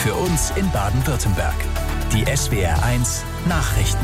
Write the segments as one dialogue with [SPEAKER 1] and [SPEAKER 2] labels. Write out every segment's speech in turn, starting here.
[SPEAKER 1] für uns in Baden-Württemberg. Die SWR1 Nachrichten.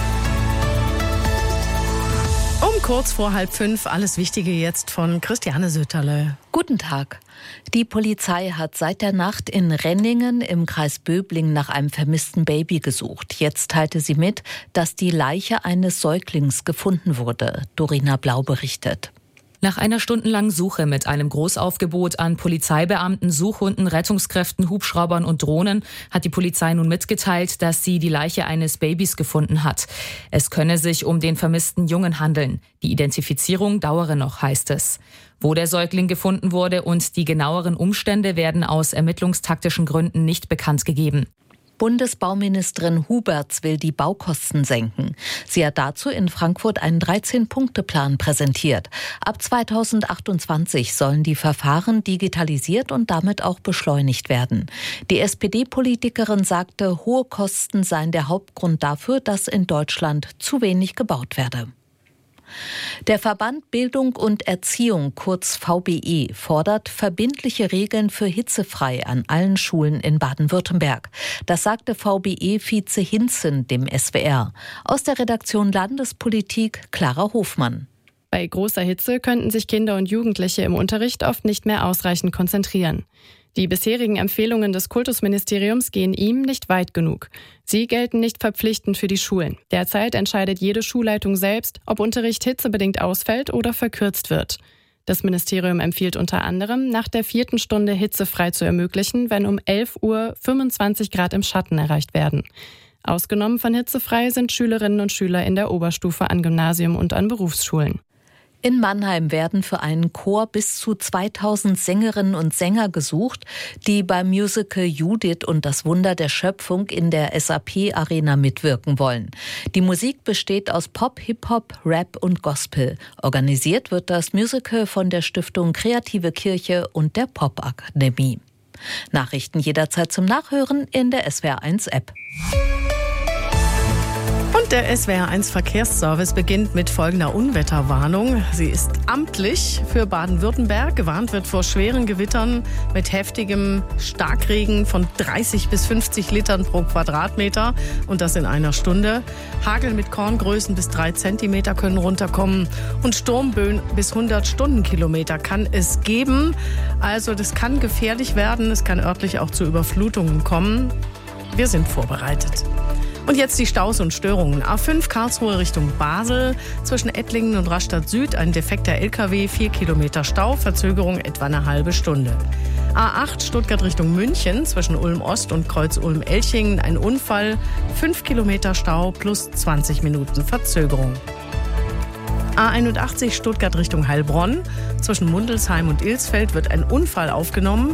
[SPEAKER 2] Um kurz vor 4:30 alles Wichtige jetzt von Christiane Söterle.
[SPEAKER 3] Guten Tag. Die Polizei hat seit der Nacht in Renningen im Kreis Böblingen nach einem vermissten Baby gesucht. Jetzt teilte sie mit, dass die Leiche eines Säuglings gefunden wurde. Dorina Blau berichtet.
[SPEAKER 4] Nach einer stundenlangen Suche mit einem Großaufgebot an Polizeibeamten, Suchhunden, Rettungskräften, Hubschraubern und Drohnen hat die Polizei nun mitgeteilt, dass sie die Leiche eines Babys gefunden hat. Es könne sich um den vermissten Jungen handeln. Die Identifizierung dauere noch, heißt es. Wo der Säugling gefunden wurde und die genaueren Umstände werden aus ermittlungstaktischen Gründen nicht bekannt gegeben.
[SPEAKER 3] Bundesbauministerin Huberts will die Baukosten senken. Sie hat dazu in Frankfurt einen 13-Punkte-Plan präsentiert. Ab 2028 sollen die Verfahren digitalisiert und damit auch beschleunigt werden. Die SPD-Politikerin sagte, hohe Kosten seien der Hauptgrund dafür, dass in Deutschland zu wenig gebaut werde. Der Verband Bildung und Erziehung, kurz VBE, fordert verbindliche Regeln für hitzefrei an allen Schulen in Baden-Württemberg. Das sagte VBE-Vize Hinzen dem SWR. Aus der Redaktion Landespolitik Clara Hofmann.
[SPEAKER 5] Bei großer Hitze könnten sich Kinder und Jugendliche im Unterricht oft nicht mehr ausreichend konzentrieren. Die bisherigen Empfehlungen des Kultusministeriums gehen ihm nicht weit genug. Sie gelten nicht verpflichtend für die Schulen. Derzeit entscheidet jede Schulleitung selbst, ob Unterricht hitzebedingt ausfällt oder verkürzt wird. Das Ministerium empfiehlt unter anderem, nach der 4. Stunde hitzefrei zu ermöglichen, wenn um 11 Uhr 25 Grad im Schatten erreicht werden. Ausgenommen von hitzefrei sind Schülerinnen und Schüler in der Oberstufe an Gymnasium und an Berufsschulen.
[SPEAKER 3] In Mannheim werden für einen Chor bis zu 2000 Sängerinnen und Sänger gesucht, die beim Musical Judith und das Wunder der Schöpfung in der SAP-Arena mitwirken wollen. Die Musik besteht aus Pop, Hip-Hop, Rap und Gospel. Organisiert wird das Musical von der Stiftung Kreative Kirche und der Popakademie. Nachrichten jederzeit zum Nachhören in der SWR1-App.
[SPEAKER 2] Und der SWR1 Verkehrsservice beginnt mit folgender Unwetterwarnung. Sie ist amtlich für Baden-Württemberg. Gewarnt wird vor schweren Gewittern mit heftigem Starkregen von 30 bis 50 Litern pro Quadratmeter und das in einer Stunde. Hagel mit Korngrößen bis 3 Zentimeter können runterkommen und Sturmböen bis 100 Stundenkilometer kann es geben. Also das kann gefährlich werden. Es kann örtlich auch zu Überflutungen kommen. Wir sind vorbereitet. Und jetzt die Staus und Störungen. A5 Karlsruhe Richtung Basel. Zwischen Ettlingen und Rastatt Süd ein defekter LKW, 4 Kilometer Stau, Verzögerung etwa eine halbe Stunde. A8 Stuttgart Richtung München. Zwischen Ulm Ost und Kreuz Ulm-Elchingen ein Unfall, 5 Kilometer Stau plus 20 Minuten Verzögerung. A81 Stuttgart Richtung Heilbronn. Zwischen Mundelsheim und Ilsfeld wird ein Unfall aufgenommen.